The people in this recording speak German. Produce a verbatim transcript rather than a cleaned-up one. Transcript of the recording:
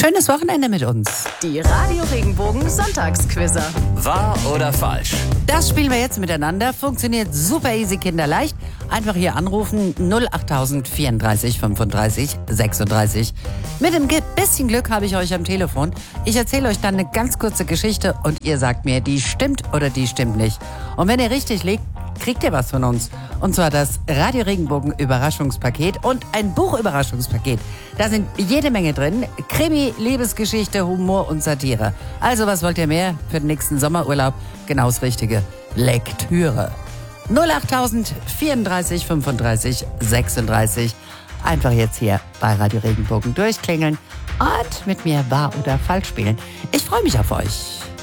Schönes Wochenende mit uns. Die Radio Regenbogen Sonntagsquizzer. Wahr oder falsch? Das spielen wir jetzt miteinander. Funktioniert super easy, kinderleicht. Einfach hier anrufen null achttausend vierunddreißig fünfunddreißig sechsunddreißig. Mit einem bisschen Glück habe ich euch am Telefon. Ich erzähle euch dann eine ganz kurze Geschichte und ihr sagt mir, die stimmt oder die stimmt nicht. Und wenn ihr richtig liegt, kriegt ihr was von uns. Und zwar das Radio Regenbogen Überraschungspaket und ein Buch-Überraschungspaket. Da sind jede Menge drin. Krimi, Liebesgeschichte, Humor und Satire. Also was wollt ihr mehr für den nächsten Sommerurlaub? Genau das Richtige. Lektüre. null achttausend vierunddreißig fünfunddreißig sechsunddreißig. Einfach jetzt hier bei Radio Regenbogen durchklingeln und mit mir wahr oder falsch spielen. Ich freue mich auf euch.